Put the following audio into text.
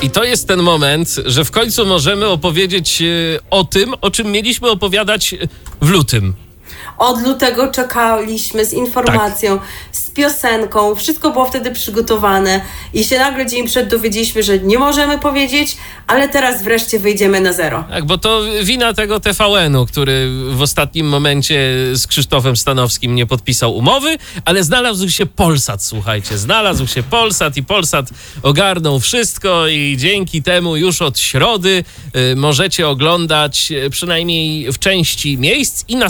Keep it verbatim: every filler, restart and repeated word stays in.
I to jest ten moment, że w końcu możemy opowiedzieć e, o tym, o czym mieliśmy opowiadać w lutym. Od lutego czekaliśmy z informacją, tak. z piosenką, wszystko było wtedy przygotowane i się nagle dzień przed dowiedzieliśmy, że nie możemy powiedzieć, ale teraz wreszcie wyjdziemy na zero. Tak, bo to wina tego T V N-u, który w ostatnim momencie z Krzysztofem Stanowskim nie podpisał umowy, ale znalazł się Polsat, słuchajcie, znalazł się Polsat i Polsat ogarnął wszystko i dzięki temu już od środy y, możecie oglądać y, przynajmniej w części miejsc i na